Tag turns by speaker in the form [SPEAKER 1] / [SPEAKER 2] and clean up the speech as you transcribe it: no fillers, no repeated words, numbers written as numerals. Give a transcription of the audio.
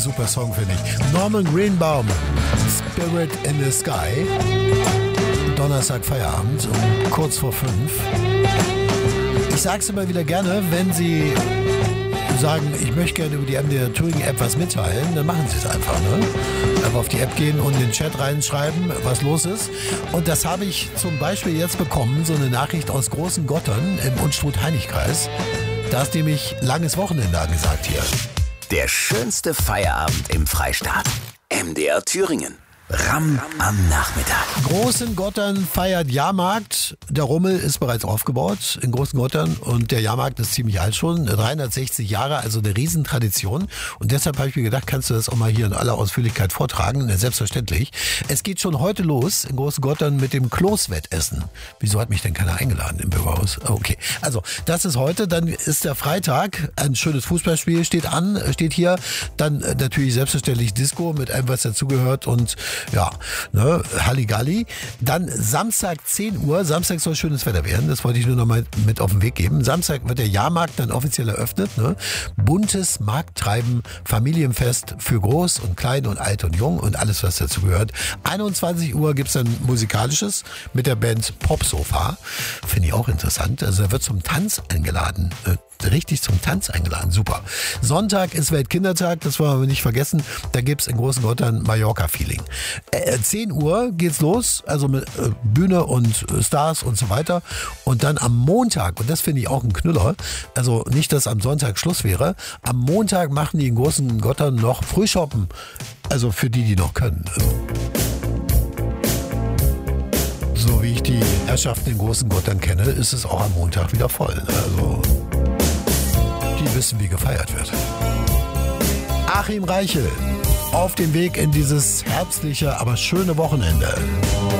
[SPEAKER 1] Super Song, finde ich. Norman Greenbaum, Spirit in the Sky. Donnerstag Feierabend, kurz vor 5. Ich sage es immer wieder gerne, wenn Sie sagen, ich möchte gerne über die MDR Thüringen App was mitteilen, dann machen Sie es einfach. Ne? Einfach auf die App gehen und in den Chat reinschreiben, was los ist. Und das habe ich zum Beispiel jetzt bekommen, so eine Nachricht aus Großen Gottern im Unstrut-Heinig-Kreis. Da ist nämlich langes Wochenende angesagt hier.
[SPEAKER 2] Der schönste Feierabend im Freistaat. MDR Thüringen. Ramm am Nachmittag.
[SPEAKER 1] Großen Gottern feiert Jahrmarkt. Der Rummel ist bereits aufgebaut in Großen Gottern und der Jahrmarkt ist ziemlich alt schon, 360 Jahre, also eine Riesentradition. Und deshalb habe ich mir gedacht, kannst du das auch mal hier in aller Ausführlichkeit vortragen? Selbstverständlich. Es geht schon heute los in Großen Gottern mit dem Kloßwettessen. Wieso hat mich denn keiner eingeladen im Bürgerhaus? Okay, also das ist heute, dann ist der Freitag, ein schönes Fußballspiel steht hier, dann natürlich selbstverständlich Disco mit allem, was dazugehört und ja, ne, Halligalli. Dann Samstag 10 Uhr. Samstag soll schönes Wetter werden. Das wollte ich nur noch mal mit auf den Weg geben. Samstag wird der Jahrmarkt dann offiziell eröffnet. Ne? Buntes Markttreiben, Familienfest für Groß und Klein und Alt und Jung und alles, was dazu gehört. 21 Uhr gibt's dann Musikalisches mit der Band Popsofa. Finde ich auch interessant. Also da wird zum Tanz eingeladen. Richtig zum Tanz eingeladen. Super. Sonntag ist Weltkindertag, das wollen wir nicht vergessen. Da gibt's in Großen Gottern Mallorca-Feeling. 10 Uhr geht's los, also mit Bühne und Stars und so weiter. Und dann am Montag, und das finde ich auch ein Knüller, also nicht, dass am Sonntag Schluss wäre, am Montag machen die in Großen Gottern noch Frühshoppen. Also für die noch können. So wie ich die Herrschaften in Großen Gottern kenne, ist es auch am Montag wieder voll. Also die wissen, wie gefeiert wird. Achim Reichel auf dem Weg in dieses herbstliche, aber schöne Wochenende.